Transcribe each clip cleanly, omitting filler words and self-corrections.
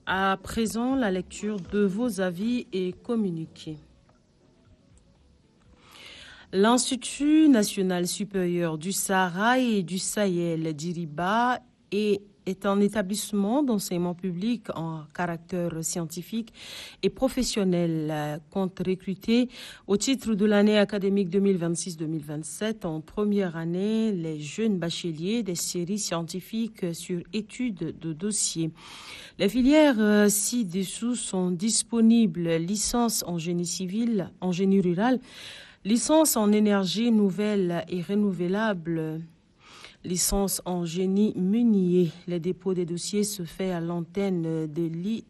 À présent, la lecture de vos avis et communiqués. L'Institut national supérieur du Sahara et du Sahel d'Iriba est un établissement d'enseignement public en caractère scientifique et professionnel. Compte recruter au titre de l'année académique 2026-2027 en première année les jeunes bacheliers des séries scientifiques sur études de dossiers. Les filières ci-dessous sont disponibles: licence en génie civil, en génie rural, licence en énergie nouvelle et renouvelable, licence en génie meunier. Les dépôts des dossiers se fait à l'antenne de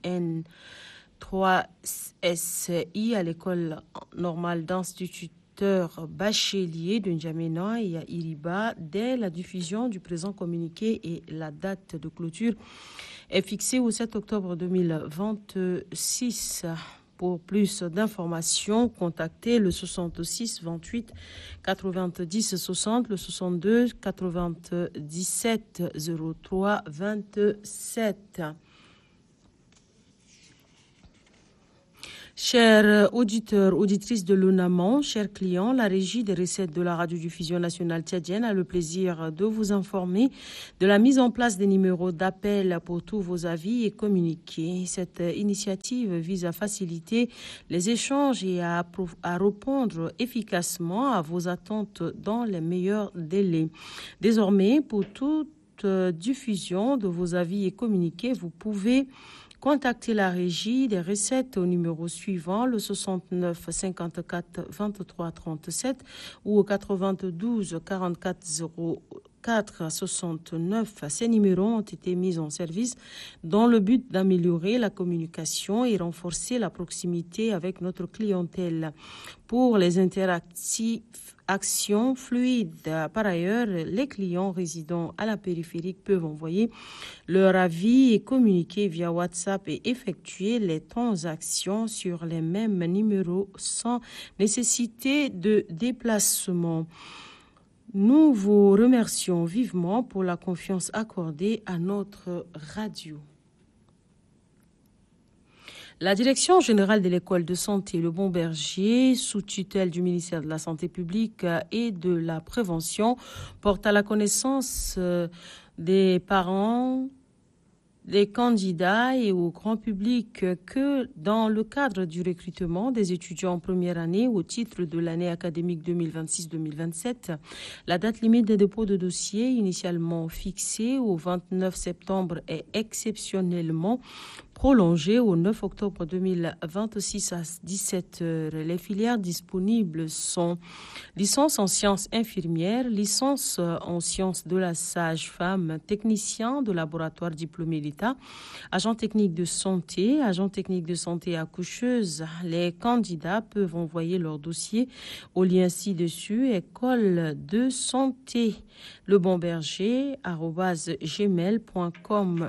l'IN3SI à l'école normale d'instituteurs bacheliers de N'Djamena et à Iriba dès la diffusion du présent communiqué, et la date de clôture est fixée au 7 octobre 2026. Pour plus d'informations, contactez le 66 28 90 60, le 62 97 03 27. Chers auditeurs, auditrices de l'UNAMAN, chers clients, la régie des recettes de la radiodiffusion nationale tchadienne a le plaisir de vous informer de la mise en place des numéros d'appel pour tous vos avis et communiqués. Cette initiative vise à faciliter les échanges et à répondre efficacement à vos attentes dans les meilleurs délais. Désormais, pour toute diffusion de vos avis et communiqués, vous pouvez contactez la régie des recettes au numéro suivant, le 69 54 23 37 ou au 92 44 04 69. Ces numéros ont été mis en service dans le but d'améliorer la communication et renforcer la proximité avec notre clientèle. Pour les interactions fluides, par ailleurs, les clients résidant à la périphérique peuvent envoyer leur avis et communiquer via WhatsApp et effectuer les transactions sur les mêmes numéros sans nécessité de déplacement. Nous vous remercions vivement pour la confiance accordée à notre radio. La Direction générale de l'école de santé Le Bon Berger, sous tutelle du ministère de la Santé publique et de la Prévention, porte à la connaissance des parents, des candidats et au grand public que dans le cadre du recrutement des étudiants en première année au titre de l'année académique 2026-2027, la date limite des dépôts de dossiers initialement fixée au 29 septembre est exceptionnellement prolongée au 9 octobre 2026 à 17h. Les filières disponibles sont licence en sciences infirmières, licence en sciences de la sage-femme, technicien de laboratoire diplômé d'État, agent technique de santé accoucheuse. Les candidats peuvent envoyer leur dossier au lien ci-dessus, école de santé lebonberger@gmail.com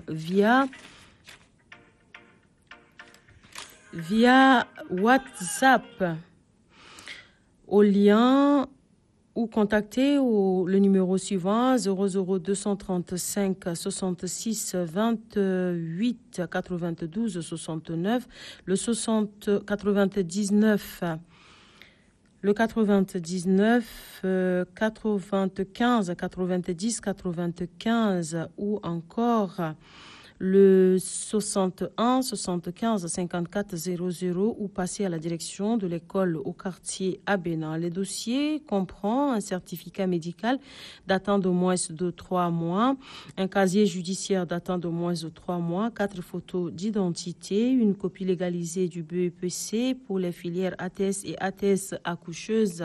via WhatsApp au lien ou contacter le numéro suivant 00235 66 28 92 69, le 99 95 90 95 ou encore le 61 75 54 00 ou passer à la direction de l'école au quartier Abénan. Les dossiers comprennent un certificat médical datant de moins de 3 mois, un casier judiciaire datant de moins de 3 mois, 4 photos d'identité, une copie légalisée du BEPC pour les filières ATS et ATS accoucheuses,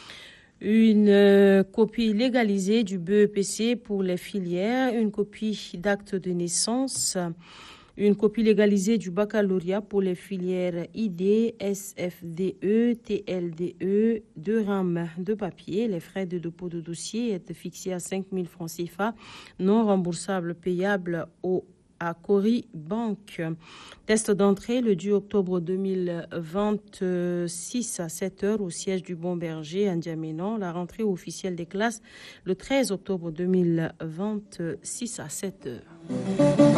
une copie légalisée du BEPC pour les filières, une copie d'acte de naissance, une copie légalisée du baccalauréat pour les filières ID, SFDE, TLDE, 2 rames de papier. Les frais de dépôt de dossier étaient fixés à 5 000 francs CFA, non remboursables, payables à Cori Bank. Test d'entrée le 10 octobre 2026 à 7h au siège du Bon Berger à N'Djamena. La rentrée officielle des classes le 13 octobre 2026 à 7h.